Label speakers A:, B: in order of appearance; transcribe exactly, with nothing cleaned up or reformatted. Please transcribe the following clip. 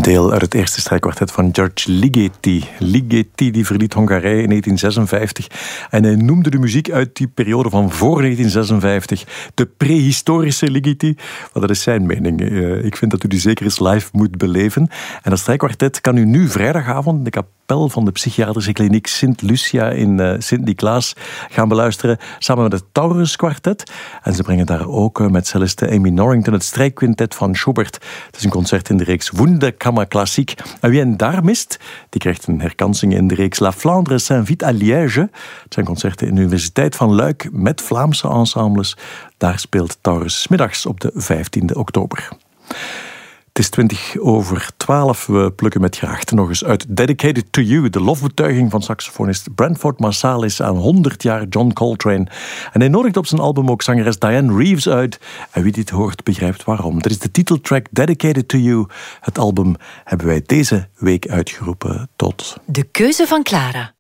A: deel uit het eerste strijkkwartet van George Ligeti. Ligeti die verliet Hongarije in negentien zesenvijftig en hij noemde de muziek uit die periode van voor negentien zesenvijftig de prehistorische Ligeti. Maar dat is zijn mening. Ik vind dat u die zeker eens live moet beleven. En dat strijkkwartet kan u nu vrijdagavond in de kapel van de psychiatrische kliniek Sint Lucia in Sint-Niklaas gaan beluisteren, samen met het Taurus Kwartet. En ze brengen daar ook met celliste Amy Norrington het strijkquintet van Schubert. Het is een concert in de reeks Wunderkammer Klassiek. En wie hen daar mist, die krijgt een herkansing in de reeks La Flandre s'invite à Liège. Het zijn concerten in de Universiteit van Luik met Vlaamse ensembles. Daar speelt Taurus 's middags op de vijftiende oktober. Het is twintig over twaalf. We plukken met graagte nog eens uit Dedicated to You, de lofbetuiging van saxofonist Branford Marsalis aan honderd jaar John Coltrane. En hij nodigt op zijn album ook zangeres Diane Reeves uit. En wie dit hoort begrijpt waarom. Dat is de titeltrack Dedicated to You. Het album hebben wij deze week uitgeroepen tot...
B: De keuze van Clara.